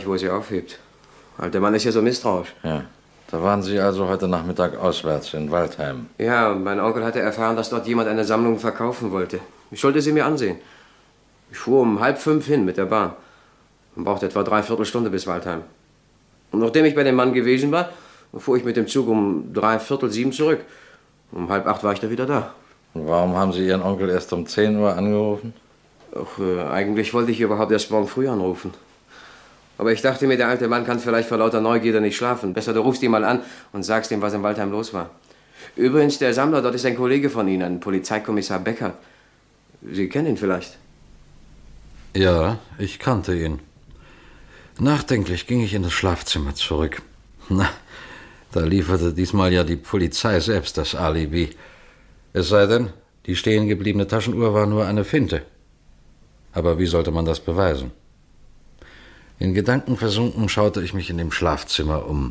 nicht, wo sie aufhebt. Der Mann ist ja so misstrauisch. Ja. Da waren Sie also heute Nachmittag auswärts in Waldheim. Ja, und mein Onkel hatte erfahren, dass dort jemand eine Sammlung verkaufen wollte. Ich sollte sie mir ansehen. Ich fuhr um 4:30 hin mit der Bahn und brauchte etwa 3/4 Stunde bis Waldheim. Und nachdem ich bei dem Mann gewesen war, fuhr ich mit dem Zug um 6:45 zurück. Um 7:30 war ich da wieder da. Und warum haben Sie Ihren Onkel erst um 10 Uhr angerufen? Ach, eigentlich wollte ich überhaupt erst morgen früh anrufen. Aber ich dachte mir, der alte Mann kann vielleicht vor lauter Neugierde nicht schlafen. Besser, du rufst ihn mal an und sagst ihm, was in Waldheim los war. Übrigens, der Sammler dort ist ein Kollege von Ihnen, ein Polizeikommissar Beckert. Sie kennen ihn vielleicht? Ja, ich kannte ihn. Nachdenklich ging ich in das Schlafzimmer zurück. Na, da lieferte diesmal ja die Polizei selbst das Alibi. Es sei denn, die stehen gebliebene Taschenuhr war nur eine Finte. Aber wie sollte man das beweisen? In Gedanken versunken schaute ich mich in dem Schlafzimmer um.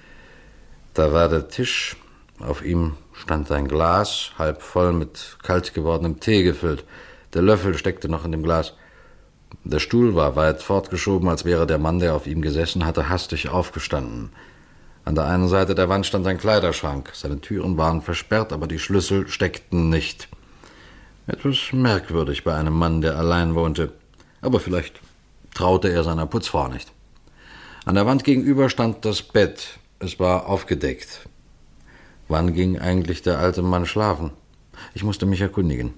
Da war der Tisch, auf ihm stand ein Glas, halb voll mit kalt gewordenem Tee gefüllt. Der Löffel steckte noch in dem Glas. Der Stuhl war weit fortgeschoben, als wäre der Mann, der auf ihm gesessen hatte, hastig aufgestanden. An der einen Seite der Wand stand ein Kleiderschrank. Seine Türen waren versperrt, aber die Schlüssel steckten nicht. Etwas merkwürdig bei einem Mann, der allein wohnte. Aber vielleicht traute er seiner Putzfrau nicht. An der Wand gegenüber stand das Bett. Es war aufgedeckt. Wann ging eigentlich der alte Mann schlafen? Ich musste mich erkundigen.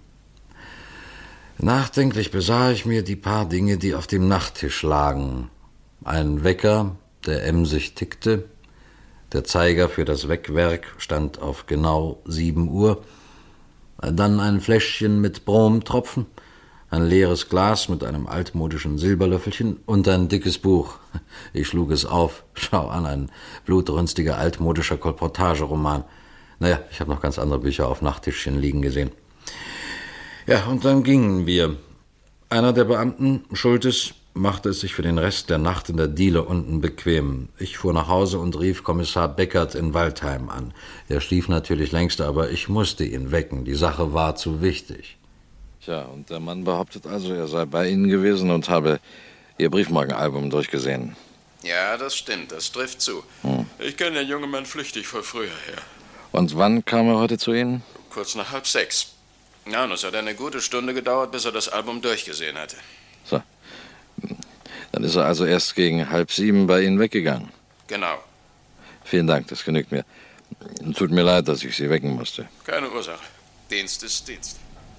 Nachdenklich besah ich mir die paar Dinge, die auf dem Nachttisch lagen. Ein Wecker, der emsig tickte. Der Zeiger für das Weckwerk stand auf genau 7 Uhr. Dann ein Fläschchen mit Bromtropfen, ein leeres Glas mit einem altmodischen Silberlöffelchen und ein dickes Buch. Ich schlug es auf. Schau an, ein blutrünstiger altmodischer Kolportageroman. Naja, ich habe noch ganz andere Bücher auf Nachttischchen liegen gesehen. Ja, und dann gingen wir. Einer der Beamten, Schultes, machte es sich für den Rest der Nacht in der Diele unten bequem. Ich fuhr nach Hause und rief Kommissar Beckert in Waldheim an. Er schlief natürlich längst, aber ich musste ihn wecken. Die Sache war zu wichtig. Tja, und der Mann behauptet also, er sei bei Ihnen gewesen und habe Ihr Briefmarkenalbum durchgesehen. Ja, das stimmt, das trifft zu. Ich kenne den jungen Mann flüchtig von früher her. Und wann kam er heute zu Ihnen? Kurz nach 5:30. Ja, und es hat eine gute Stunde gedauert, bis er das Album durchgesehen hatte. So. Dann ist er also erst gegen 6:30 bei Ihnen weggegangen. Genau. Vielen Dank, das genügt mir. Tut mir leid, dass ich Sie wecken musste. Keine Ursache. Dienst ist Dienst.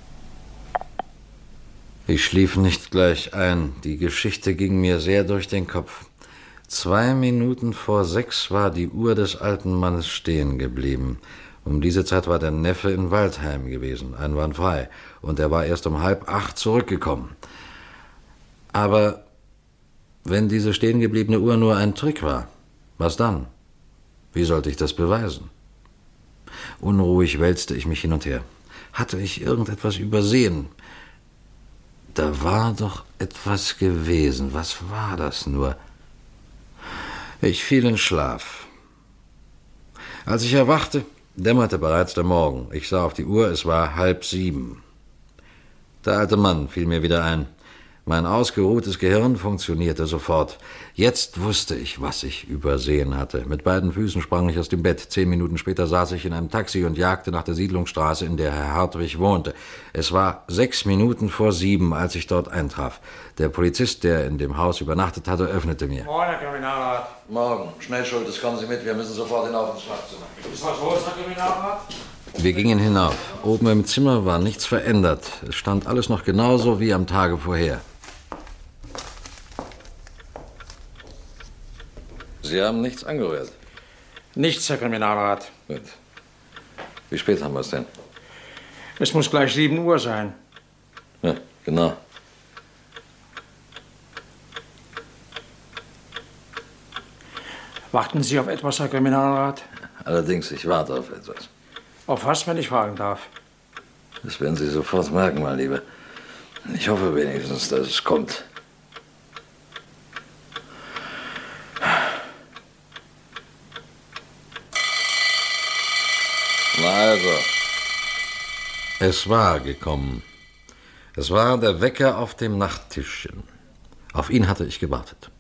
Ich schlief nicht gleich ein. Die Geschichte ging mir sehr durch den Kopf. 2 Minuten vor 6 war die Uhr des alten Mannes stehen geblieben. Um diese Zeit war der Neffe in Waldheim gewesen, einwandfrei. Und er war erst um 7:30 zurückgekommen. Aber wenn diese stehengebliebene Uhr nur ein Trick war, was dann? Wie sollte ich das beweisen? Unruhig wälzte ich mich hin und her. Hatte ich irgendetwas übersehen? Da war doch etwas gewesen. Was war das nur? Ich fiel in Schlaf. Als ich erwachte, dämmerte bereits der Morgen. Ich sah auf die Uhr, es war 6:30. Der alte Mann fiel mir wieder ein. Mein ausgeruhtes Gehirn funktionierte sofort. Jetzt wusste ich, was ich übersehen hatte. Mit beiden Füßen sprang ich aus dem Bett. 10 Minuten später saß ich in einem Taxi und jagte nach der Siedlungsstraße, in der Herr Hartwig wohnte. Es war 6 Minuten vor 7, als ich dort eintraf. Der Polizist, der in dem Haus übernachtet hatte, öffnete mir. Moin, Herr Kriminalrat. Morgen. Schnell, Schultes, kommen Sie mit. Wir müssen sofort hinauf ins Schlafzimmer. Ist was los, Herr Kriminalrat? Wir gingen hinauf. Oben im Zimmer war nichts verändert. Es stand alles noch genauso wie am Tage vorher. Sie haben nichts angerührt? Nichts, Herr Kriminalrat. Gut. Wie spät haben wir es denn? Es muss gleich 7 Uhr sein. Ja, genau. Warten Sie auf etwas, Herr Kriminalrat? Allerdings, ich warte auf etwas. Auf was, wenn ich fragen darf? Das werden Sie sofort merken, mein Lieber. Ich hoffe wenigstens, dass es kommt. Na also. Es war gekommen. Es war der Wecker auf dem Nachttischchen. Auf ihn hatte ich gewartet.